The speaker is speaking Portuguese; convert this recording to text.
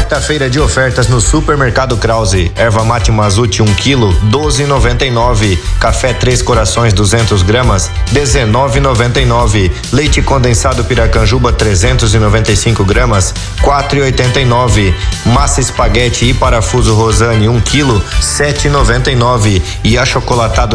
Quarta-feira de ofertas no Supermercado Krause. Erva mate Mazute 1 kg, 12,99. Café Três Corações 200 gramas, 19,99. Leite condensado Piracanjuba 395 gramas, 4,89. Massa espaguete e parafuso Rosane 1 kg, 7,99. E achocolatado